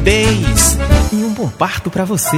gravidez e um bom parto para você.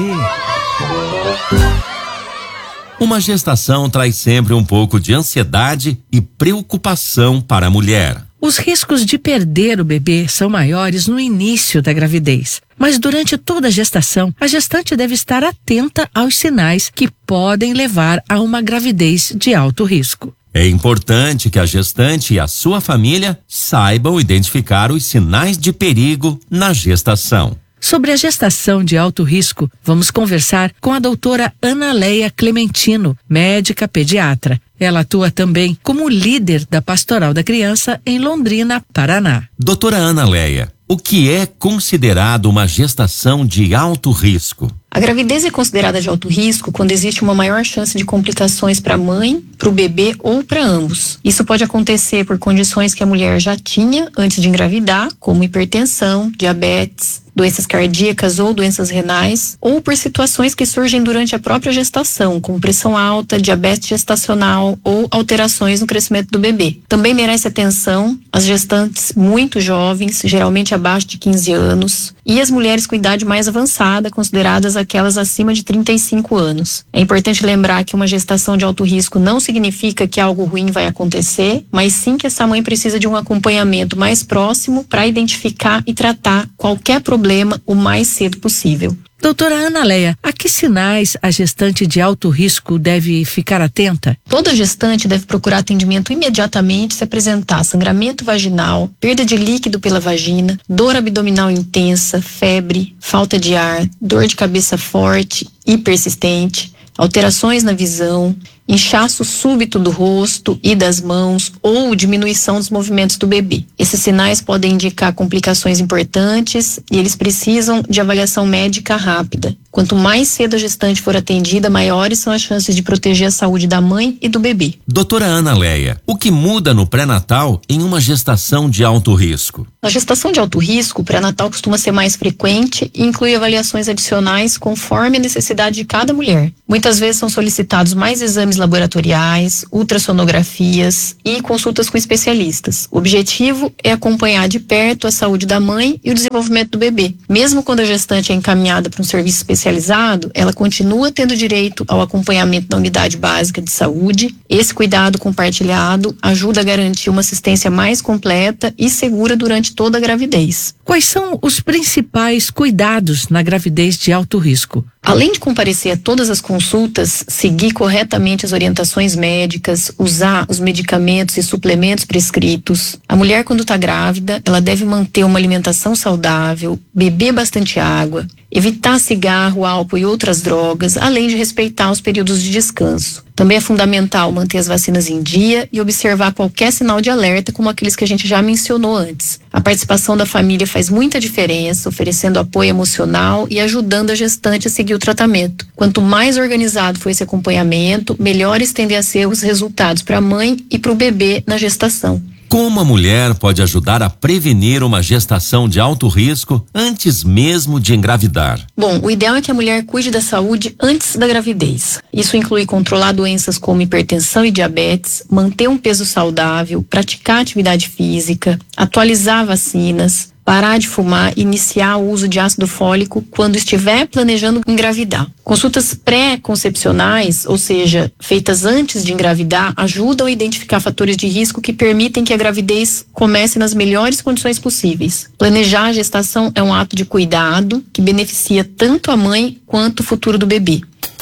Uma gestação traz sempre um pouco de ansiedade e preocupação para a mulher. Os riscos de perder o bebê são maiores no início da gravidez. Mas durante toda a gestação, a gestante deve estar atenta aos sinais que podem levar a uma gravidez de alto risco. É importante que a gestante e a sua família saibam identificar os sinais de perigo na gestação. Sobre a gestação de alto risco, vamos conversar com a doutora Ana Leia Clementino, médica pediatra. Ela atua também como líder da Pastoral da Criança em Londrina, Paraná. Doutora Ana Leia, o que é considerado uma gestação de alto risco? A gravidez é considerada de alto risco quando existe uma maior chance de complicações para a mãe, para o bebê ou para ambos. Isso pode acontecer por condições que a mulher já tinha antes de engravidar, como hipertensão, diabetes, doenças cardíacas ou doenças renais, ou por situações que surgem durante a própria gestação, como pressão alta, diabetes gestacional ou alterações no crescimento do bebê. Também merece atenção as gestantes muito jovens, geralmente abaixo de 15 anos, e as mulheres com idade mais avançada, consideradas aquelas acima de 35 anos. É importante lembrar que uma gestação de alto risco não significa que algo ruim vai acontecer, mas sim que essa mãe precisa de um acompanhamento mais próximo para identificar e tratar qualquer problema o mais cedo possível. Doutora Ana Leia, a que sinais a gestante de alto risco deve ficar atenta? Toda gestante deve procurar atendimento imediatamente se apresentar sangramento vaginal, perda de líquido pela vagina, dor abdominal intensa, febre, falta de ar, dor de cabeça forte e persistente, alterações na visão, inchaço súbito do rosto e das mãos ou diminuição dos movimentos do bebê. Esses sinais podem indicar complicações importantes e eles precisam de avaliação médica rápida. Quanto mais cedo a gestante for atendida, maiores são as chances de proteger a saúde da mãe e do bebê. Doutora Ana Leia, o que muda no pré-natal em uma gestação de alto risco? Na gestação de alto risco, o pré-natal costuma ser mais frequente e inclui avaliações adicionais conforme a necessidade de cada mulher. Muitas vezes são solicitados mais exames laboratoriais, ultrassonografias e consultas com especialistas. O objetivo é acompanhar de perto a saúde da mãe e o desenvolvimento do bebê. Mesmo quando a gestante é encaminhada para um serviço especializado, ela continua tendo direito ao acompanhamento da unidade básica de saúde. Esse cuidado compartilhado ajuda a garantir uma assistência mais completa e segura durante toda a gravidez. Quais são os principais cuidados na gravidez de alto risco? Além de comparecer a todas as consultas, seguir corretamente as orientações médicas, usar os medicamentos e suplementos prescritos. A mulher, quando está grávida, ela deve manter uma alimentação saudável, beber bastante água, evitar cigarro, álcool e outras drogas, além de respeitar os períodos de descanso. Também é fundamental manter as vacinas em dia e observar qualquer sinal de alerta, como aqueles que a gente já mencionou antes. A participação da família faz muita diferença, oferecendo apoio emocional e ajudando a gestante a seguir o tratamento. Quanto mais organizado for esse acompanhamento, melhores tendem a ser os resultados para a mãe e para o bebê na gestação. Como a mulher pode ajudar a prevenir uma gestação de alto risco antes mesmo de engravidar? Bom, o ideal é que a mulher cuide da saúde antes da gravidez. Isso inclui controlar doenças como hipertensão e diabetes, manter um peso saudável, praticar atividade física, atualizar vacinas, parar de fumar e iniciar o uso de ácido fólico quando estiver planejando engravidar. Consultas pré-concepcionais, ou seja, feitas antes de engravidar, ajudam a identificar fatores de risco que permitem que a gravidez comece nas melhores condições possíveis. Planejar a gestação é um ato de cuidado que beneficia tanto a mãe quanto o futuro do bebê.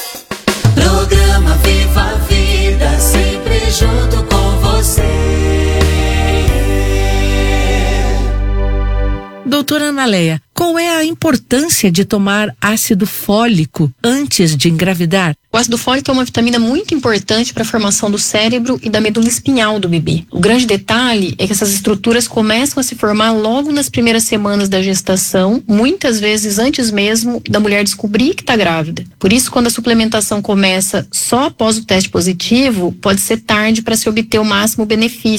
Programa Viva a Vida, sempre junto com você. Doutora Ana Leia, qual é a importância de tomar ácido fólico antes de engravidar? O ácido fólico é uma vitamina muito importante para a formação do cérebro e da medula espinhal do bebê. O grande detalhe é que essas estruturas começam a se formar logo nas primeiras semanas da gestação, muitas vezes antes mesmo da mulher descobrir que está grávida. Por isso, quando a suplementação começa só após o teste positivo, pode ser tarde para se obter o máximo benefício.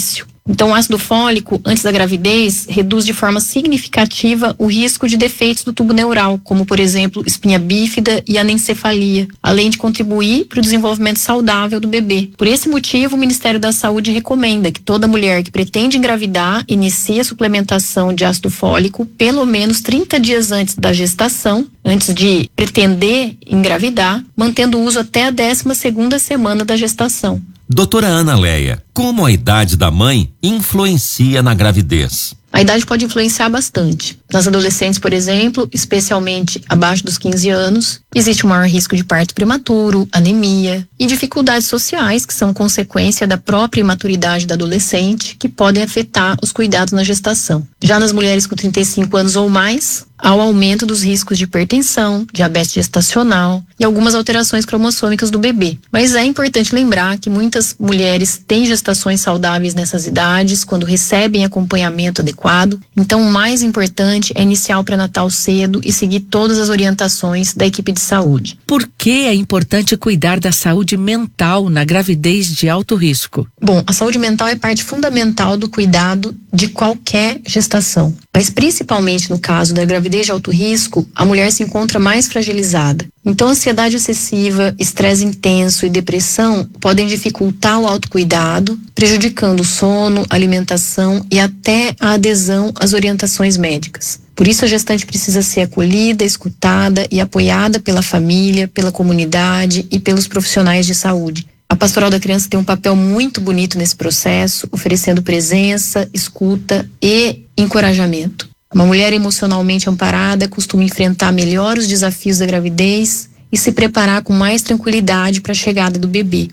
Então, o ácido fólico, antes da gravidez, reduz de forma significativa o risco de defeitos do tubo neural, como, por exemplo, espinha bífida e anencefalia, além de contribuir para o desenvolvimento saudável do bebê. Por esse motivo, o Ministério da Saúde recomenda que toda mulher que pretende engravidar inicie a suplementação de ácido fólico pelo menos 30 dias antes da gestação, antes de pretender engravidar, mantendo o uso até a 12ª semana da gestação. Doutora Ana Leia, como a idade da mãe influencia na gravidez? A idade pode influenciar bastante. Nas adolescentes, por exemplo, especialmente abaixo dos 15 anos, existe um maior risco de parto prematuro, anemia e dificuldades sociais que são consequência da própria imaturidade da adolescente, que podem afetar os cuidados na gestação. Já nas mulheres com 35 anos ou mais, há o aumento dos riscos de hipertensão, diabetes gestacional e algumas alterações cromossômicas do bebê. Mas é importante lembrar que muitas mulheres têm gestações saudáveis nessas idades, quando recebem acompanhamento adequado. Então, o mais importante é iniciar o pré-natal cedo e seguir todas as orientações da equipe de saúde. Por que é importante cuidar da saúde mental na gravidez de alto risco? Bom, a saúde mental é parte fundamental do cuidado de qualquer gestação. Mas principalmente no caso da gravidez de alto risco, a mulher se encontra mais fragilizada. Então, ansiedade excessiva, estresse intenso e depressão podem dificultar o autocuidado, prejudicando o sono, a alimentação e até a adesão às orientações médicas. Por isso, a gestante precisa ser acolhida, escutada e apoiada pela família, pela comunidade e pelos profissionais de saúde. A Pastoral da Criança tem um papel muito bonito nesse processo, oferecendo presença, escuta e encorajamento. Uma mulher emocionalmente amparada costuma enfrentar melhor os desafios da gravidez e se preparar com mais tranquilidade para a chegada do bebê.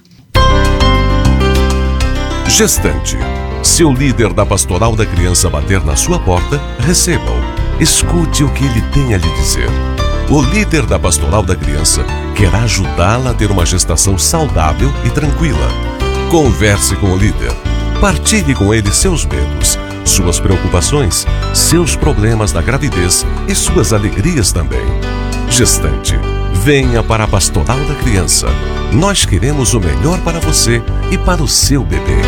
Gestante. Se o líder da Pastoral da Criança bater na sua porta, receba-o. Escute o que ele tem a lhe dizer. O líder da Pastoral da Criança quer ajudá-la a ter uma gestação saudável e tranquila. Converse com o líder. Partilhe com ele seus medos, suas preocupações, seus problemas na gravidez e suas alegrias também. Gestante, venha para a Pastoral da Criança. Nós queremos o melhor para você e para o seu bebê.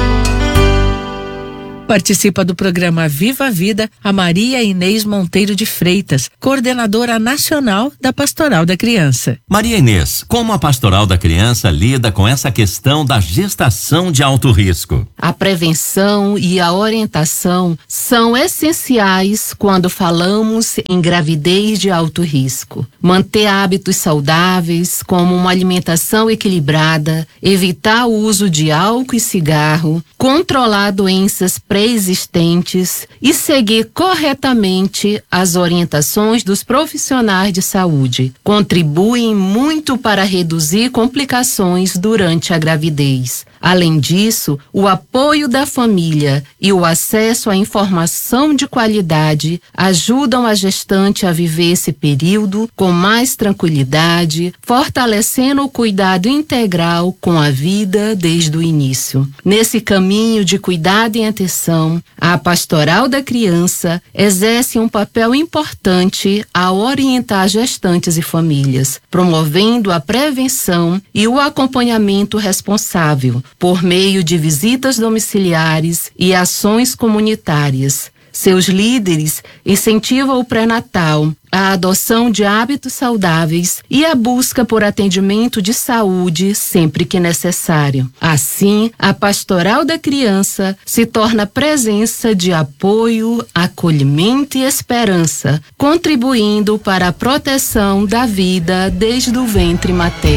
Participa do programa Viva a Vida a Maria Inês Monteiro de Freitas, coordenadora nacional da Pastoral da Criança. Maria Inês, como a Pastoral da Criança lida com essa questão da gestação de alto risco? A prevenção e a orientação são essenciais quando falamos em gravidez de alto risco. Manter hábitos saudáveis, como uma alimentação equilibrada, evitar o uso de álcool e cigarro, controlar doenças pré-existentes e seguir corretamente as orientações dos profissionais de saúde contribuem muito para reduzir complicações durante a gravidez. Além disso, o apoio da família e o acesso à informação de qualidade ajudam a gestante a viver esse período com mais tranquilidade, fortalecendo o cuidado integral com a vida desde o início. Nesse caminho de cuidado e atenção, a Pastoral da Criança exerce um papel importante ao orientar gestantes e famílias, promovendo a prevenção e o acompanhamento responsável, por meio de visitas domiciliares e ações comunitárias. Seus líderes incentivam o pré-natal, a adoção de hábitos saudáveis e a busca por atendimento de saúde sempre que necessário. Assim, a Pastoral da Criança se torna presença de apoio, acolhimento e esperança, contribuindo para a proteção da vida desde o ventre materno.